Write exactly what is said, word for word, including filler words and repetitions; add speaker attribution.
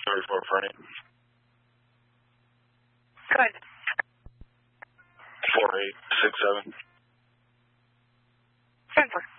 Speaker 1: thirty-four Fernie.
Speaker 2: Good.
Speaker 1: four eight six seven.
Speaker 2: ten four.